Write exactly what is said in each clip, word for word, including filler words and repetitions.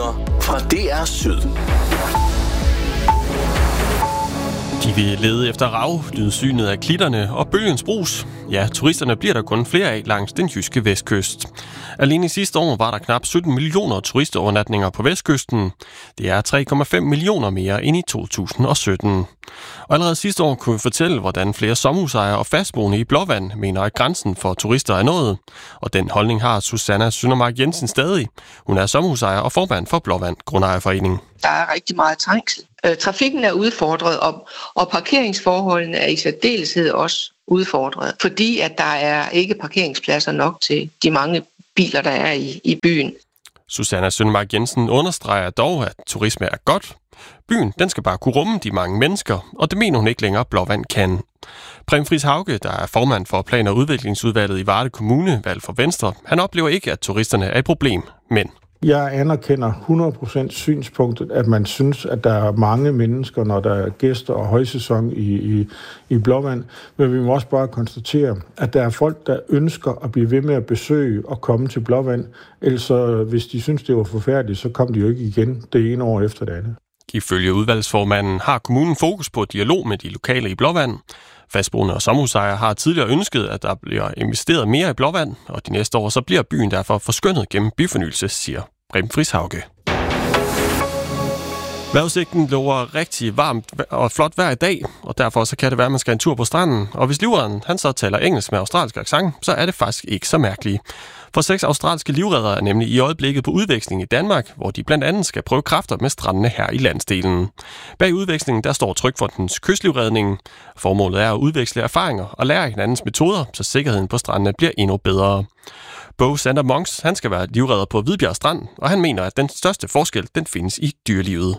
Nyheder fra D R Syd. De vil lede efter rav, lyde synet af klitterne og bølgens brus. Ja, turisterne bliver der kun flere af langs den jyske vestkyst. Alene i sidste år var der knap sytten millioner turistovernatninger på vestkysten. Det er tre komma fem millioner mere end i to tusind og sytten. Og allerede sidste år kunne vi fortælle, hvordan flere sommerhusejere og fastboende i Blåvand mener, at grænsen for turister er nået. Og den holdning har Susanna Søndermark Jensen stadig. Hun er sommerhusejer og formand for Blåvand Grundejerforening. Der er rigtig meget trængsel. Trafikken er udfordret, og, og parkeringsforholdene er i særdeleshed også udfordret, fordi at der er ikke parkeringspladser nok til de mange biler, der er i, i byen. Susanna Søndermark Jensen understreger dog, at turisme er godt. Byen den skal bare kunne rumme de mange mennesker, og det mener hun ikke længere Blåvand kan. Preben Friis Hauge, der er formand for Plan- og Udviklingsudvalget i Varde Kommune, valgt for Venstre, han oplever ikke, at turisterne er et problem, men... Jeg anerkender hundrede procent synspunktet, at man synes, at der er mange mennesker, når der er gæster og højsæson i, i, i Blåvand. Men vi må også bare konstatere, at der er folk, der ønsker at blive ved med at besøge og komme til Blåvand. Ellers hvis de synes, det var forfærdeligt, så kom de jo ikke igen det ene år efter det andet. Ifølge udvalgsformanden har kommunen fokus på dialog med de lokale i Blåvand. Fastboende og sommerhusejere har tidligere ønsket, at der bliver investeret mere i Blåvand, og de næste år så bliver byen derfor forskønnet gennem byfornyelse, siger Preben Friis Hauge. Vejrudsigten lover rigtig varmt og flot vejr i dag, og derfor så kan det være, at man skal en tur på stranden. Og hvis livredderen han så taler engelsk med australsk accent, så er det faktisk ikke så mærkeligt. For seks australske livreddere er nemlig i øjeblikket på udveksling i Danmark, hvor de blandt andet skal prøve kræfter med strandene her i landsdelen. Bag udvekslingen der står Trygfondens kystlivredning. Formålet er at udveksle erfaringer og lære hinandens metoder, så sikkerheden på strandene bliver endnu bedre. Bo Sander Monks, han skal være livredder på Hvidbjerg Strand, og han mener, at den største forskel den findes i dyrelivet.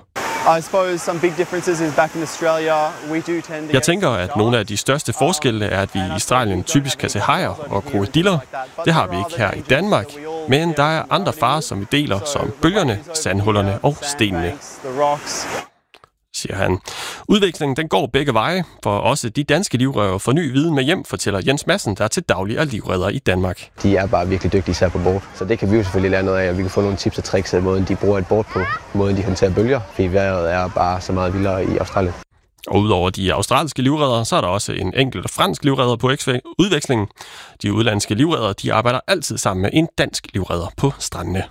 Jeg tænker, at nogle af de største forskelle er, at vi i Australien typisk kan se hajer og krokodiller. Det har vi ikke her i Danmark, men der er andre farer, som vi deler, som bølgerne, sandhullerne og stenene, siger han. Udvekslingen den går begge veje, for også de danske livrøver får ny viden med hjem, fortæller Jens Madsen, der er til daglig er livredder i Danmark. De er bare virkelig dygtige især på bord, så det kan vi jo selvfølgelig lære noget af, og vi kan få nogle tips og tricks af måden, de bruger et bord på, måden de håndterer bølger, fordi vejret er bare så meget vildere i Australien. Og udover de australske livredder, så er der også en enkelt fransk livredder på udvekslingen. De udlandske livredder, de arbejder altid sammen med en dansk livredder på strandene.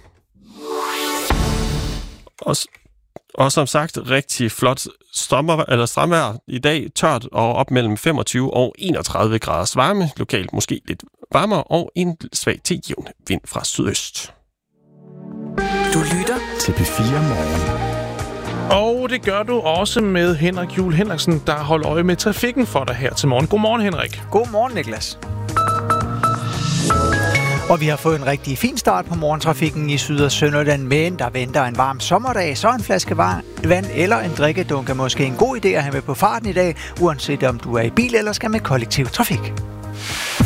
Og Og som sagt, rigtig flot sommer, eller strandvejr i dag, tørt og op mellem femogtyve og enogtredive graders varme, lokalt måske lidt varmere, og en svag til jævn vind fra sydøst. Du lytter til P fire Morgen. Og det gør du også med Henrik Juhl Henriksen, der holder øje med trafikken for dig her til morgen. Godmorgen, Henrik. Godmorgen, Niklas. Og vi har fået en rigtig fin start på morgentrafikken i Syd- og Sønderjylland, men der venter en varm sommerdag, så en flaske vand eller en drikkedunk er måske en god idé at have med på farten i dag, uanset om du er i bil eller skal med kollektiv trafik.